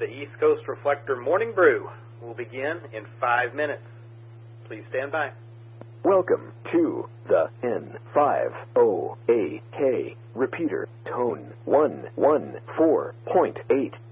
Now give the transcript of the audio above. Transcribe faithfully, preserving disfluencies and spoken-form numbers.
East Coast Reflector Morning Brew will begin in five minutes. Please stand by. Welcome to the N five O A K repeater tone one one four point eight.